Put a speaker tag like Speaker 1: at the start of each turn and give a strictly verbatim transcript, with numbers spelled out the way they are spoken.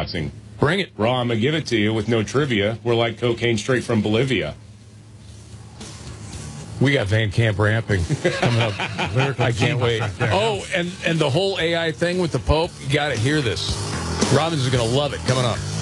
Speaker 1: beatboxing.
Speaker 2: Bring it.
Speaker 1: Raw, I'm going to give it to you with no trivia. We're like cocaine straight from Bolivia.
Speaker 2: We got Van Camp ramping coming up. I can't wait.
Speaker 3: Right there.
Speaker 2: Oh, and, and the whole A I thing with the Pope, you got to hear this. Robbins is going to love it coming up.